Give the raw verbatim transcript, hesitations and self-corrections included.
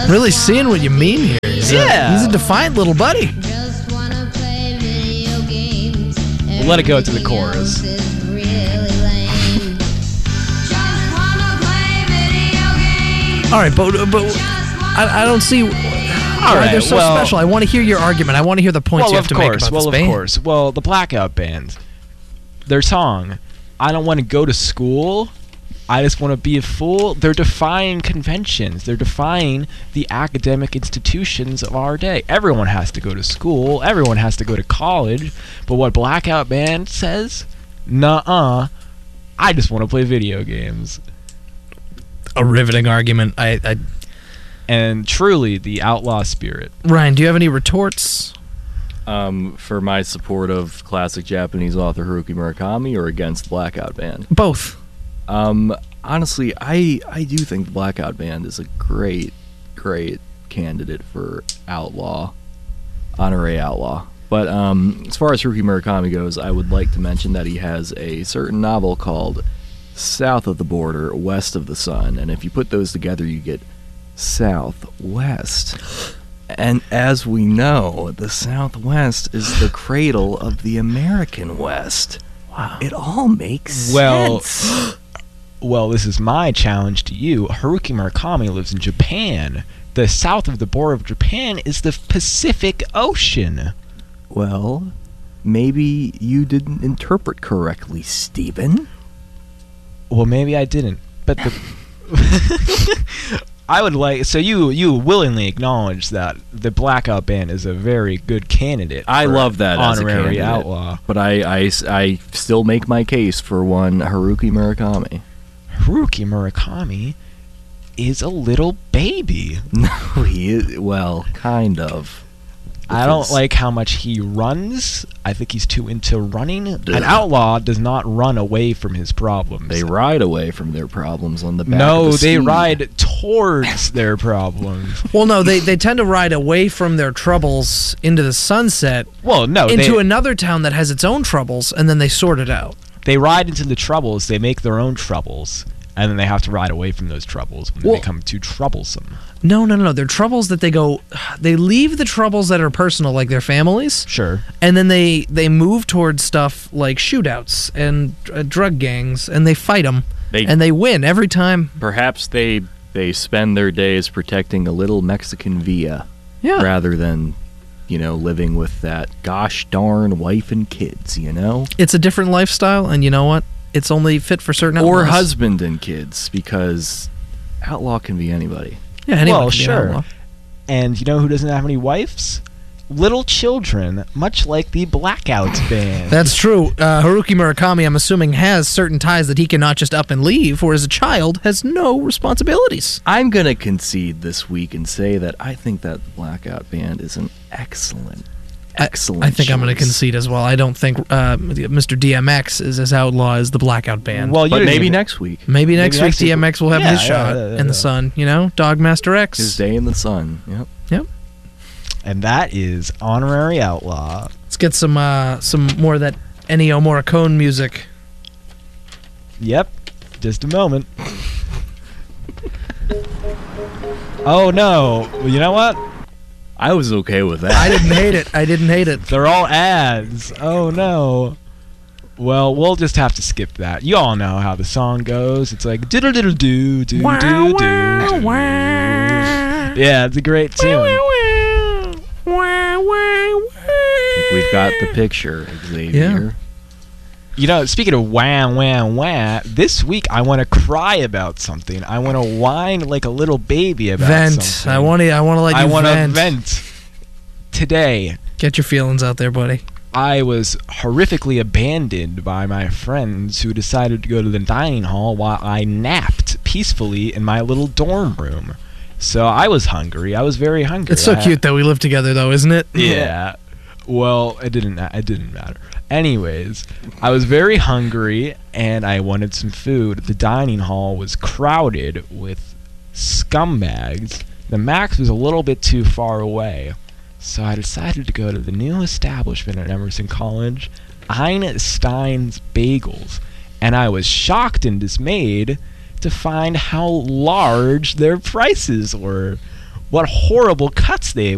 Really seeing what you mean here. He's Yeah. A, he's a defiant little buddy. We'll let it go to the chorus. All right, but but I, I don't see why right, they're so well- special. I want to hear your argument. I want to hear the points Well, you of have to course. make about Well, this of band. course. Well, the Blackout Band, their song, I don't want to go to school. I just want to be a fool. They're defying conventions. They're defying the academic institutions of our day. Everyone has to go to school. Everyone has to go to college. But what Blackout Band says? Nuh-uh. I just want to play video games. A riveting argument. I, I And truly, the outlaw spirit. Ryan, do you have any retorts? Um, for my support of classic Japanese author Haruki Murakami or against Blackout Band? Both. Um, honestly, I I do think the Blackout Band is a great, great candidate for outlaw, honorary outlaw. But um, as far as Haruki Murakami goes, I would like to mention that he has a certain novel called South of the Border, West of the Sun, and if you put those together, you get Southwest. And as we know, the Southwest is the cradle of the American West. Wow. It all makes Well, sense. Well, this is my challenge to you. Haruki Murakami lives in Japan. The south of the border of Japan is the Pacific Ocean. Well, maybe you didn't interpret correctly, Stephen. Well, maybe I didn't, but the I would like so you you willingly acknowledge that the Blackout Band is a very good candidate. I for love that as a honorary candidate. outlaw. But I, I, I still make my case for one Haruki Murakami. Haruki Murakami is a little baby. No, he is, well, kind of. I don't Because- like how much he runs. I think he's too into running. An Ugh. outlaw does not run away from his problems. They ride away from their problems on the back no, of a they steed. ride towards their problems. Well, no, they, they tend to ride away from their troubles into the sunset, Well, no, into they, another town that has its own troubles, and then they sort it out. they ride into the troubles. They make their own troubles, and then they have to ride away from those troubles when Well- they become too troublesome. No, no, no, no. They're troubles that they go, they leave the troubles that are personal, like their families, Sure. and then they, they move towards stuff like shootouts and uh, drug gangs, and they fight them, They- and they win every time. Perhaps they they spend their days protecting a little Mexican villa Yeah. rather than, you know, living with that gosh darn wife and kids, you know? It's a different lifestyle, and you know what? It's only fit for certain Or outlaws. husband and kids, because outlaw can be anybody. Yeah, anyone Well, can be an sure. outlaw. And you know who doesn't have any wives? Little children, much like the Blackout Band. That's true. Uh, Haruki Murakami, I'm assuming, has certain ties that he cannot just up and leave, whereas a child has no responsibilities. I'm going to concede this week and say that I think that the Blackout Band is an excellent, I- excellent I, think I'm going to choice. concede as well. I don't think uh, Mister D M X is as outlaw as the Blackout Band. well, you But didn't maybe even- next week, maybe next maybe week next week- D M X will have Yeah, his yeah, shot yeah, yeah, in the yeah. sun. You know, Dogmaster X. his day in the sun. Yep. Yep. And that is honorary outlaw. Let's get some uh, some more of that Ennio Morricone music. Yep. Just a moment. Oh no! Well, you know what? I was okay with that. I didn't hate it. I didn't hate it. They're all ads. Oh no. Well, we'll just have to skip that. You all know how the song goes. It's like diddle diddle doo doo doo doo. doo. Yeah, it's a great tune. I think we've got the picture, Xavier. You know, speaking of wah wah wah, this week I want to cry about something. I want to whine like a little baby about Vent. something. I want to. I want to let you I want to vent. vent. Today, Get your feelings out there, buddy. I was horrifically abandoned by my friends who decided to go to the dining hall while I napped peacefully in my little dorm room. So I was hungry. I was very hungry. It's so I- cute that we live together, though, isn't it? Yeah. Well, it didn't. It didn't matter. Anyways, I was very hungry and I wanted some food. The dining hall was crowded with scumbags. The Max was a little bit too far away, so I decided to go to the new establishment at Emerson College, Einstein's Bagels, and I was shocked and dismayed to find how large their prices were. what horrible cuts they